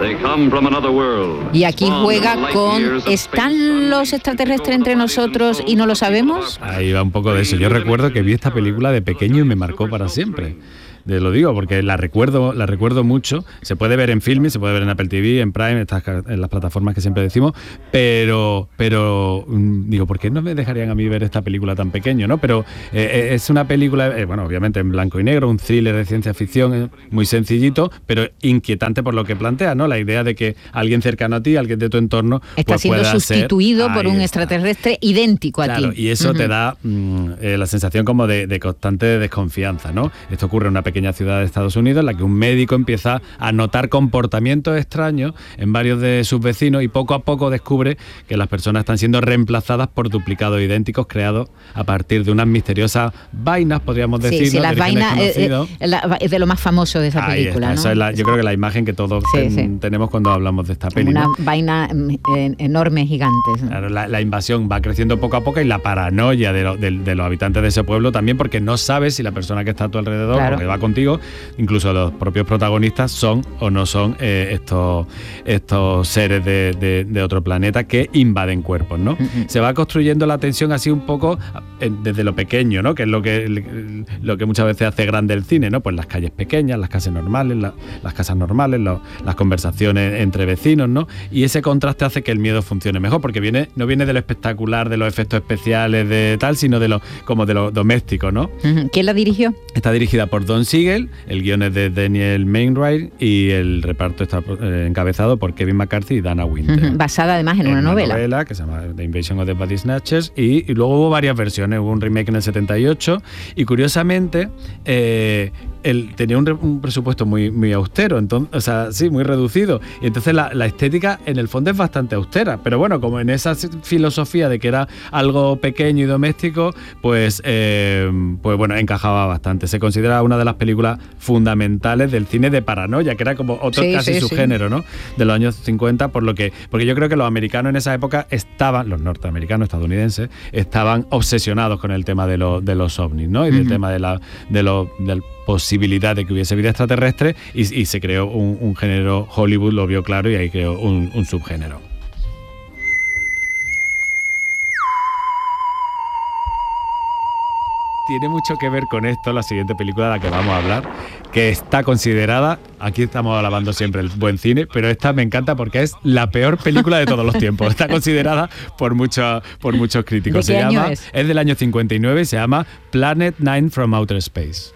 Y aquí juega con ¿están los extraterrestres entre nosotros y no lo sabemos? Ahí va un poco de eso. Yo recuerdo que vi esta película de pequeño y me marcó para siempre. Lo digo porque la recuerdo mucho. Se puede ver en Filmin, se puede ver en Apple TV, en Prime, en las plataformas que siempre decimos, pero digo, ¿por qué no me dejarían a mí ver esta película tan pequeño, no? Pero es una película, bueno, obviamente en blanco y negro, un thriller de ciencia ficción muy sencillito, pero inquietante por lo que plantea, ¿no? La idea de que alguien cercano a ti, alguien de tu entorno, está pues siendo sustituido por un extraterrestre idéntico a ti. Y eso te da la sensación como de constante desconfianza, ¿no? Esto ocurre en una pequeña ciudad de Estados Unidos en la que un médico empieza a notar comportamientos extraños en varios de sus vecinos y poco a poco descubre que las personas están siendo reemplazadas por duplicados idénticos creados a partir de unas misteriosas vainas, podríamos decir. Sí, las vainas es de lo más famoso de esa película, ¿no? Esa es yo creo que la imagen que todos tenemos cuando hablamos de esta película. Una vaina enorme, gigantes. Claro, la invasión va creciendo poco a poco y la paranoia de los habitantes de ese pueblo también, porque no sabes si la persona que está a tu alrededor o que va contigo, incluso los propios protagonistas, son o no son estos seres de otro planeta que invaden cuerpos, ¿no? Se va construyendo la tensión así un poco desde lo pequeño, ¿no? Que es lo que muchas veces hace grande el cine, ¿no? Pues las calles pequeñas, las casas normales, las casas normales, las conversaciones entre vecinos, ¿no? Y ese contraste hace que el miedo funcione mejor, porque no viene de lo espectacular, de los efectos especiales, de tal, sino de lo doméstico, ¿no? ¿Quién la dirigió? Está dirigida por Don Siegel, el guion es de Daniel Mainwright y el reparto está encabezado por Kevin McCarthy y Dana Winter. Basada además en una novela que se llama The Invasion of the Body Snatchers y luego hubo varias versiones, hubo un remake en el 78 y curiosamente tenía un presupuesto muy austero, entonces, muy reducido, y entonces la estética en el fondo es bastante austera, pero bueno, como en esa filosofía de que era algo pequeño y doméstico, pues bueno, encajaba bastante. Se considera una de las películas fundamentales del cine de paranoia, que era como otro subgénero, ¿no? De los años 50, porque yo creo que los americanos en esa época los norteamericanos, estadounidenses, estaban obsesionados con el tema de los ovnis, ¿no? Y del tema de la posibilidad de que hubiese vida extraterrestre y se creó un género. Hollywood lo vio claro y ahí creó un subgénero. Tiene mucho que ver con esto la siguiente película de la que vamos a hablar, que está considerada, aquí estamos alabando siempre el buen cine, pero esta me encanta porque es la peor película de todos los tiempos. Está considerada por muchos críticos. ¿De qué año es? Es del año 59 y se llama Planet Nine from Outer Space.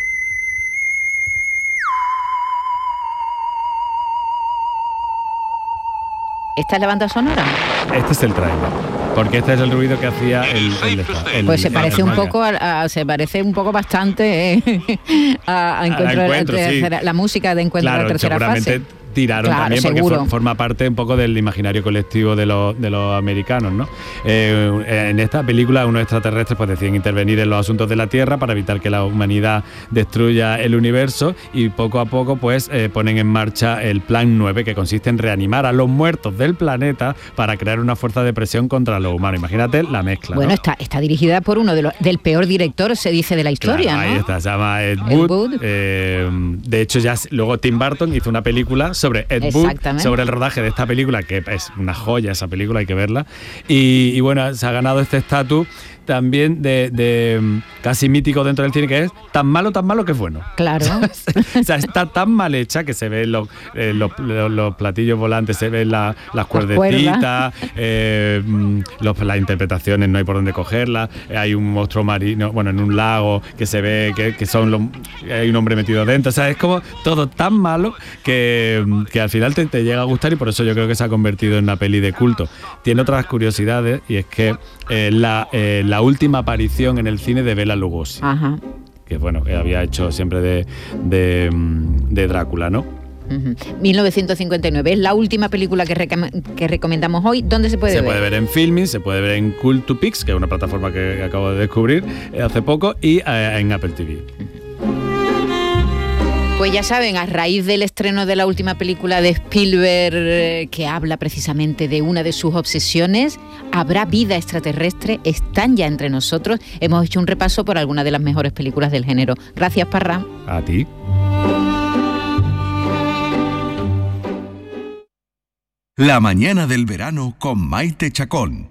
¿Esta es la banda sonora? Este es el trailer, porque este es el ruido que hacía el pues se parece un poco bastante a Encuentro, la música de Encuentro de la tercera fase. Tiraron también seguro. Porque forma parte un poco del imaginario colectivo de los americanos, ¿no? En esta película unos extraterrestres pues deciden intervenir en los asuntos de la Tierra para evitar que la humanidad destruya el universo y poco a poco pues ponen en marcha el Plan 9, que consiste en reanimar a los muertos del planeta para crear una fuerza de presión contra los humanos. Imagínate la mezcla. Bueno, ¿no? está dirigida por uno del peor director, se dice, de la historia, claro, ¿no? Ahí está, se llama Ed Wood. De hecho, ya luego Tim Burton hizo una película sobre Ed Wood, sobre el rodaje de esta película, que es una joya esa película, hay que verla. Y bueno, se ha ganado este estatus también de casi mítico dentro del cine, que es tan malo que es bueno. Claro. O sea, está tan mal hecha que se ven los platillos volantes, se ven las cuerdecitas, las interpretaciones no hay por dónde cogerlas, hay un monstruo marino, bueno, en un lago que se ve que hay un hombre metido dentro. O sea, es como todo tan malo que al final te llega a gustar, y por eso yo creo que se ha convertido en una peli de culto. Tiene otras curiosidades, y es que la última aparición en el cine de Bela Lugosi. Ajá. Que bueno, que había hecho siempre de Drácula, ¿no? 1959 es la última película que recomendamos hoy. ¿Dónde se puede ver? Se puede ver en Filmin, se puede ver en Cult2Pix, que es una plataforma que acabo de descubrir hace poco, y en Apple TV. Pues ya saben, a raíz del estreno de la última película de Spielberg, que habla precisamente de una de sus obsesiones, ¿habrá vida extraterrestre? ¿Están ya entre nosotros? Hemos hecho un repaso por algunas de las mejores películas del género. Gracias, Parra. A ti. La mañana del verano con Maite Chacón.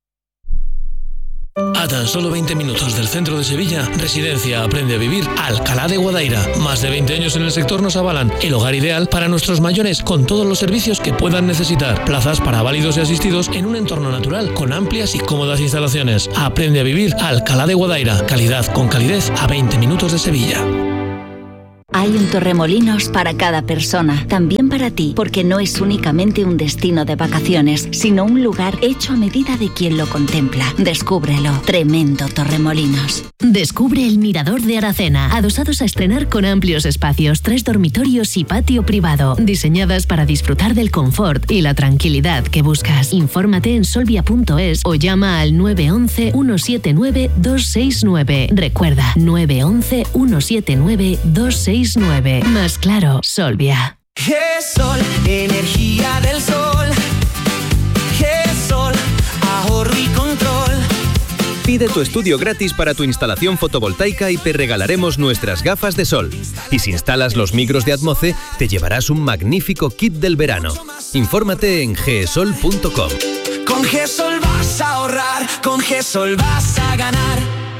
A tan solo 20 minutos del centro de Sevilla, Residencia Aprende a Vivir Alcalá de Guadaira. Más de 20 años en el sector nos avalan. El hogar ideal para nuestros mayores con todos los servicios que puedan necesitar. Plazas para válidos y asistidos en un entorno natural con amplias y cómodas instalaciones. Aprende a Vivir Alcalá de Guadaira. Calidad con calidez a 20 minutos de Sevilla. Hay un Torremolinos para cada persona, también para ti, porque no es únicamente un destino de vacaciones, sino un lugar hecho a medida de quien lo contempla. Descúbrelo. Tremendo Torremolinos. Descubre el Mirador de Aracena, adosados a estrenar con amplios espacios, 3 dormitorios y patio privado, diseñadas para disfrutar del confort y la tranquilidad que buscas. Infórmate en solvia.es o llama al 911 179 269. Recuerda, 911 179 269. Más claro, Solvia. GESOL, energía del sol. GESOL, ahorro y control. Pide tu estudio gratis para tu instalación fotovoltaica y te regalaremos nuestras gafas de sol. Y si instalas los micros de Atmoce, te llevarás un magnífico kit del verano. Infórmate en gesol.com. Con GESOL vas a ahorrar, con GESOL vas a ganar.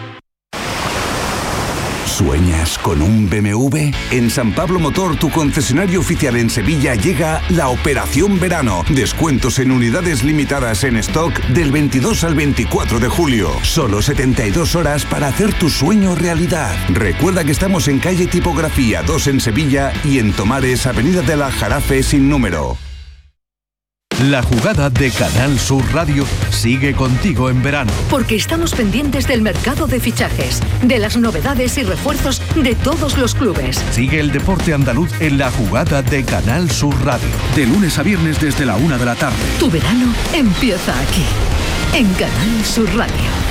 ¿Sueñas con un BMW? En San Pablo Motor, tu concesionario oficial en Sevilla, llega la Operación Verano. Descuentos en unidades limitadas en stock del 22 al 24 de julio. Solo 72 horas para hacer tu sueño realidad. Recuerda que estamos en calle Tipografía 2 en Sevilla y en Tomares, avenida de la Jarafe sin número. La jugada de Canal Sur Radio sigue contigo en verano. Porque estamos pendientes del mercado de fichajes, de las novedades y refuerzos de todos los clubes. Sigue el deporte andaluz en la jugada de Canal Sur Radio. De lunes a viernes desde la 1 de la tarde. Tu verano empieza aquí, en Canal Sur Radio.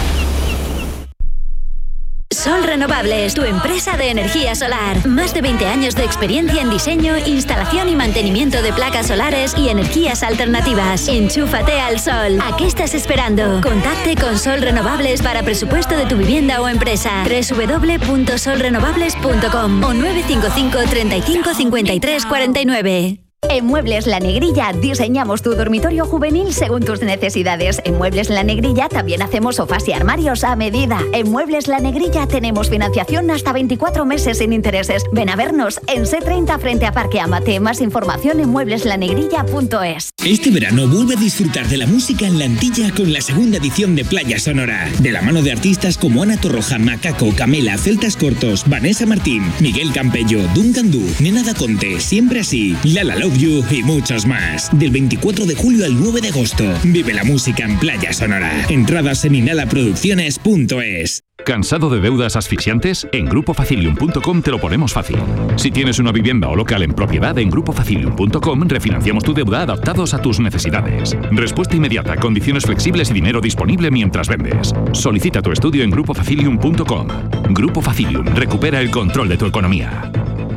Sol Renovables, tu empresa de energía solar. Más de 20 años de experiencia en diseño, instalación y mantenimiento de placas solares y energías alternativas. Enchúfate al sol. ¿A qué estás esperando? Contacte con Sol Renovables para presupuesto de tu vivienda o empresa. www.solrenovables.com o 955 35 53 49. En Muebles La Negrilla diseñamos tu dormitorio juvenil según tus necesidades. En Muebles La Negrilla también hacemos sofás y armarios a medida. En Muebles La Negrilla tenemos financiación hasta 24 meses sin intereses. Ven a vernos en C30 frente a Parque Amate. Más información en muebleslanegrilla.es. Este verano vuelve a disfrutar de la música en la Antilla con la segunda edición de Playa Sonora. De la mano de artistas como Ana Torroja, Macaco, Camela, Celtas Cortos, Vanessa Martín, Miguel Campello, Duncan Du, Nena Da Conte, Siempre Así, Lala Love You y muchos más. Del 24 de julio al 9 de agosto. Vive la música en Playa Sonora. Entradas en inhalaproducciones.es. ¿Cansado de deudas asfixiantes? En grupofacilium.com te lo ponemos fácil. Si tienes una vivienda o local en propiedad, en grupofacilium.com refinanciamos tu deuda adaptados a tus necesidades. Respuesta inmediata, condiciones flexibles y dinero disponible mientras vendes. Solicita tu estudio en grupofacilium.com. Grupo Facilium, recupera el control de tu economía.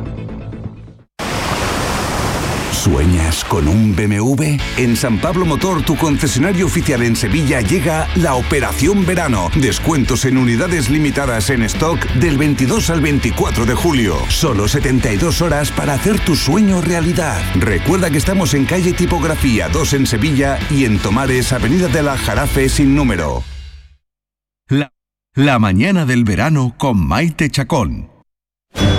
¿Sueñas con un BMW? En San Pablo Motor, tu concesionario oficial en Sevilla, llega la Operación Verano. Descuentos en unidades limitadas en stock del 22 al 24 de julio. Solo 72 horas para hacer tu sueño realidad. Recuerda que estamos en calle Tipografía 2 en Sevilla y en Tomares, avenida de la Jarafe sin número. La mañana del verano con Maite Chacón.